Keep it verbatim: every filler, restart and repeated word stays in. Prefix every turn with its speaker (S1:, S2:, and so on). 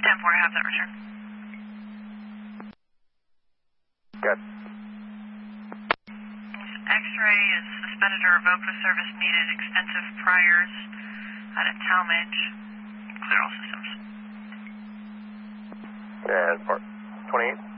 S1: ten four, have that return.
S2: Good.
S1: X-ray is suspended or revoked with service needed, extensive priors out of Talmadge. Clear all systems.
S2: And port twenty-eight.